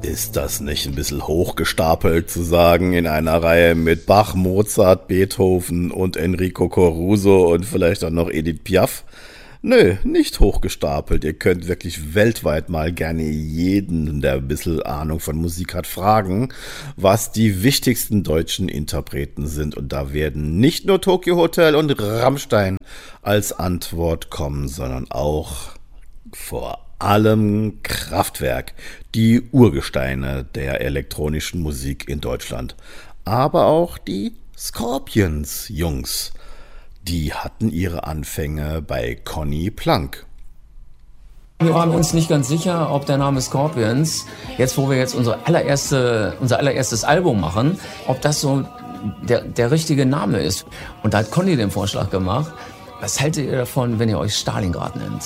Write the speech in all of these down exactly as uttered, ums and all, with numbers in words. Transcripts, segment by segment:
Ist das nicht ein bisschen hochgestapelt zu sagen, in einer Reihe mit Bach, Mozart, Beethoven und Enrico Caruso und vielleicht auch noch Edith Piaf? Nö, nicht hochgestapelt. Ihr könnt wirklich weltweit mal gerne jeden, der ein bisschen Ahnung von Musik hat, fragen, was die wichtigsten deutschen Interpreten sind. Und da werden nicht nur Tokyo Hotel und Rammstein als Antwort kommen, sondern auch vor allem Kraftwerk, die Urgesteine der elektronischen Musik in Deutschland. Aber auch die Scorpions-Jungs. Die hatten ihre Anfänge bei Conny Plank. Wir waren uns nicht ganz sicher, ob der Name Scorpions, jetzt wo wir jetzt unsere allererste, unser allererstes Album machen, ob das so der, der richtige Name ist. Und da hat Conny den Vorschlag gemacht, was haltet ihr davon, wenn ihr euch Stalingrad nennt?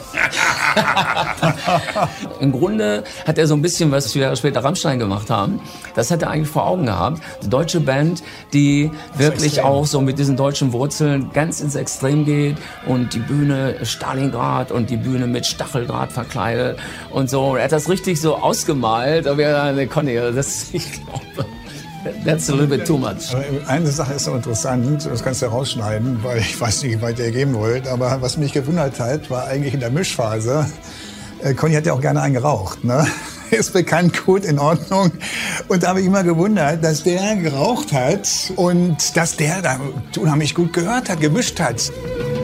Im Grunde hat er so ein bisschen, was wir später Rammstein gemacht haben, das hat er eigentlich vor Augen gehabt. Eine deutsche Band, die wirklich auch so mit diesen deutschen Wurzeln ganz ins Extrem geht und die Bühne Stalingrad und die Bühne mit Stacheldraht verkleidet und so. Er hat das richtig so ausgemalt, aber ja, Conny, das, ich glaube... That's a little bit too much. Eine Sache ist so interessant, das kannst du rausschneiden, weil ich weiß nicht, wie weit ihr gehen wollt, aber was mich gewundert hat, war eigentlich in der Mischphase, äh, Conny hat ja auch gerne einen geraucht, ne? Ist bekannt, gut, in Ordnung. Und da habe ich immer gewundert, dass der geraucht hat und dass der da unheimlich gut gehört hat, gemischt hat.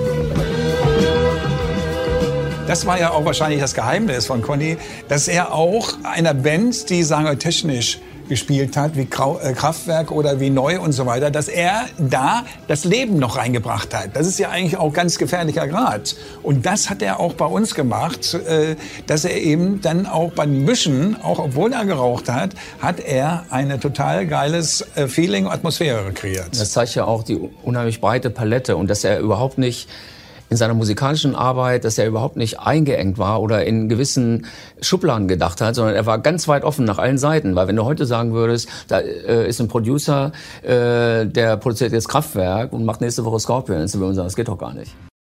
Das war ja auch wahrscheinlich das Geheimnis von Conny, dass er auch einer Band, die, sagen wir, technisch gespielt hat, wie Kraftwerk oder wie Neu und so weiter, dass er da das Leben noch reingebracht hat. Das ist ja eigentlich auch ganz gefährlicher Grad. Und das hat er auch bei uns gemacht, dass er eben dann auch beim Mischen, auch obwohl er geraucht hat, hat er ein total geiles Feeling und Atmosphäre kreiert. Das zeigt ja auch die unheimlich breite Palette und dass er überhaupt nicht in seiner musikalischen Arbeit, dass er überhaupt nicht eingeengt war oder in gewissen Schubladen gedacht hat, sondern er war ganz weit offen nach allen Seiten. Weil wenn du heute sagen würdest, da äh, ist ein Producer, äh, der produziert jetzt Kraftwerk und macht nächste Woche Scorpions, dann würden wir sagen, das geht doch gar nicht.